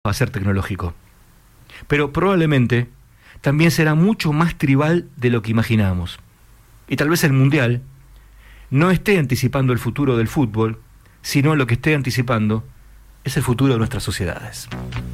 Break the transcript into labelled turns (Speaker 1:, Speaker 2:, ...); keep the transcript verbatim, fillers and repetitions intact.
Speaker 1: va a ser tecnológico. Pero probablemente también será mucho más tribal de lo que imaginamos. Y tal vez el Mundial no esté anticipando el futuro del fútbol, sino lo que esté anticipando es el futuro de nuestras sociedades.